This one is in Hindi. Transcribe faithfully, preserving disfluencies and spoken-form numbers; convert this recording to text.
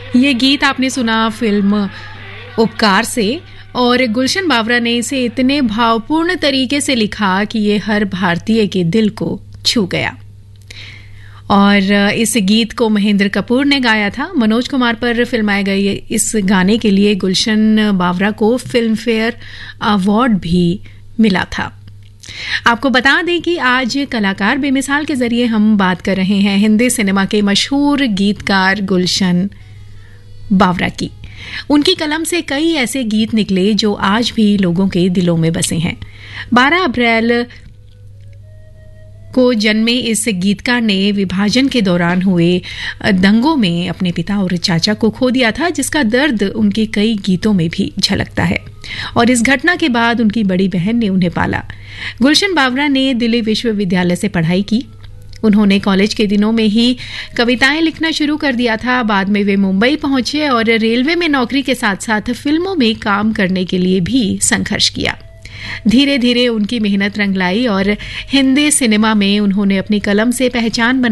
ये गीत आपने सुना फिल्म उपकार से और गुलशन बावरा ने इसे इतने भावपूर्ण तरीके से लिखा कि ये हर भारतीय के दिल को छू गया। और इस गीत को महेंद्र कपूर ने गाया था। मनोज कुमार पर फिल्माए गए इस गाने के लिए गुलशन बावरा को फिल्म फेयर अवार्ड भी मिला था। आपको बता दें कि आज कलाकार बेमिसाल के जरिए हम बात कर रहे हैं हिंदी सिनेमा के मशहूर गीतकार गुलशन बावरा की। उनकी कलम से कई ऐसे गीत निकले जो आज भी लोगों के दिलों में बसे हैं। बारह अप्रैल को जन्मे इस गीतकार ने विभाजन के दौरान हुए दंगों में अपने पिता और चाचा को खो दिया था, जिसका दर्द उनके कई गीतों में भी झलकता है। और इस घटना के बाद उनकी बड़ी बहन ने उन्हें पाला। गुलशन बावरा ने दिल्ली विश्वविद्यालय से पढ़ाई की। उन्होंने कॉलेज के दिनों में ही कविताएं लिखना शुरू कर दिया था। बाद में वे मुंबई पहुंचे और रेलवे में नौकरी के साथ साथ फिल्मों में काम करने के लिए भी संघर्ष किया। धीरे धीरे उनकी मेहनत रंग लाई और हिंदी सिनेमा में उन्होंने अपनी कलम से पहचान बनाई।